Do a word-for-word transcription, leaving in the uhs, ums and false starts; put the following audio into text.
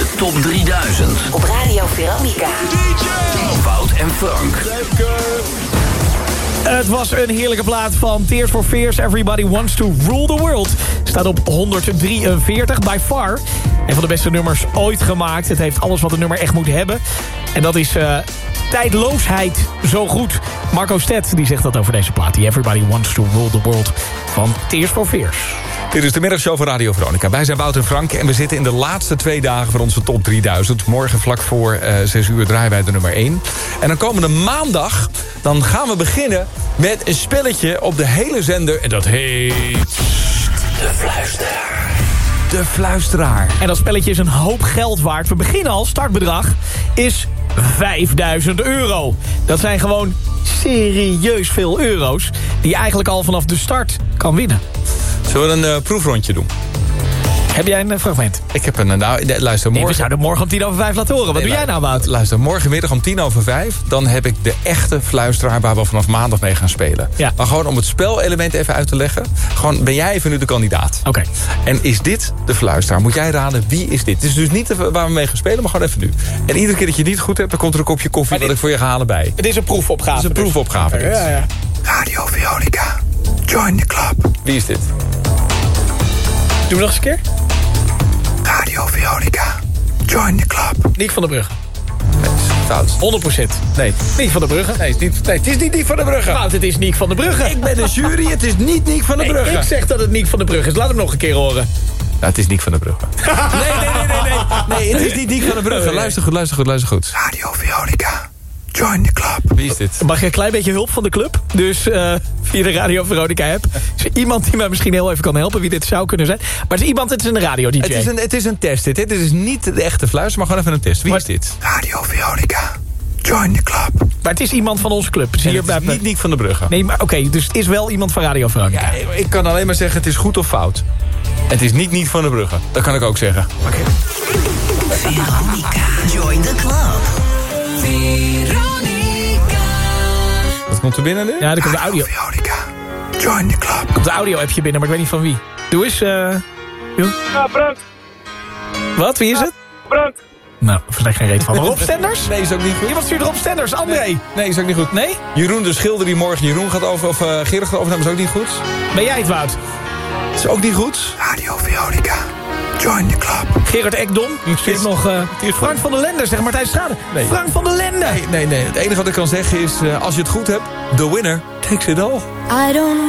Top drieduizend. Op Radio Veronica. D J Wout en Frank. Het was een heerlijke plaat van Tears for Fears. Everybody Wants to Rule the World. Staat op honderddrieënveertig, by far. Een van de beste nummers ooit gemaakt. Het heeft alles wat een nummer echt moet hebben. En dat is uh, tijdloosheid zo goed. Marco Stedt die zegt dat over deze plaat. Die Everybody Wants to Rule the World van Tears for Fears. Dit is de middagshow van Radio Veronica. Wij zijn Wout en Frank en we zitten in de laatste twee dagen van onze top drieduizend. Morgen vlak voor uh, zes uur draaien wij de nummer één. En dan komende maandag, dan gaan we beginnen met een spelletje op de hele zender. En dat heet... De Fluisteraar. De Fluisteraar. En dat spelletje is een hoop geld waard. We beginnen al, startbedrag is vijfduizend euro. Dat zijn gewoon serieus veel euro's die je eigenlijk al vanaf de start kan winnen. Zullen we een uh, proefrondje doen? Heb jij een uh, fragment? Ik heb een... Nou, luister, morgen... Nee, we zouden morgen om tien over vijf laten horen. Wat nee, doe jij nou, Wout? Luister, morgenmiddag om tien over vijf... dan heb ik de echte fluisteraar waar we vanaf maandag mee gaan spelen. Ja. Maar gewoon om het spelelement even uit te leggen... gewoon ben jij even nu de kandidaat. Oké. Okay. En is dit de fluisteraar? Moet jij raden, wie is dit? Het is dus niet de, waar we mee gaan spelen, maar gewoon even nu. En iedere keer dat je het niet goed hebt... dan komt er een kopje koffie dit, wat ik voor je ga halen bij. Het is een proefopgave. Het is een dus. proefopgave. Ja, ja, ja. Radio Veronica. Join the club. Wie is dit? Doen we nog eens een keer? Radio Veronica. Join the club. Niek van der Brugge. Nee, fout. honderd procent. Nee. Niek van der Brugge. Nee, het is niet, nee, het is niet Niek van der Brugge. Wout, het is Niek van der Brugge. Ik ben de jury, het is niet Niek van der Brugge. Nee, ik zeg dat het Niek van der Brugge is. Laat hem nog een keer horen. Nou, het is Niek van der Brugge. nee, nee, nee, nee, nee. Nee, het is niet Niek van der Brugge. Luister goed, luister goed, luister goed. Radio Veronica. Join the club. Wie is dit? Mag je een klein beetje hulp van de club? Dus uh, via de Radio Veronica app. Is er iemand die mij misschien heel even kan helpen wie dit zou kunnen zijn? Maar het is iemand, het is een radio-D J. Het is een, het is een test dit. Dit is niet de echte fluister, maar gewoon even een test. Wie maar, is dit? Radio Veronica. Join the club. Maar het is iemand van onze club. Dus hier het is bij, niet Niek van der Brugge. Nee, maar oké, okay, dus het is wel iemand van Radio Veronica. Ja, ik kan alleen maar zeggen het is goed of fout. Het is niet Niek van der Brugge. Dat kan ik ook zeggen. Oké. Okay. Veronica. Join the club. Veronica. Wat komt er binnen nu? Ja, er komt de audio. Veronica. Join the club. Er komt de audio-appje binnen, maar ik weet niet van wie. Doe eens, eh... Uh, ja, Frank. Wat, wie is het? Frank. Nou, daar versta ik geen reet van. Rob Stenders? Nee, is ook niet goed. Iemand stuurt Rob Stenders, André. Nee, nee, is ook niet goed. Nee? Jeroen de Schilder die morgen Jeroen gaat over, of uh, Gerard gaat overnemen, is ook niet goed. Ben jij het, Wout? Is ook niet goed. Radio Veronica. Join the club. Gerard Ekdom. Ik stuurt nog uh, Frank van der Lende, zeg Martijn Schade. Nee. Frank van der Lende. Nee, nee, nee. Het enige wat ik kan zeggen is, uh, als je het goed hebt, the winner takes it all. I don't